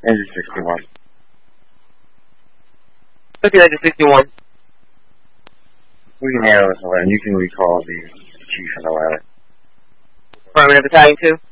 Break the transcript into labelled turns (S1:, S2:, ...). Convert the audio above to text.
S1: Engine 61.
S2: Okay, that's a 61.
S1: We can handle this 11. You can recall the chief on the ladder.
S2: Affirmative, Battalion 2.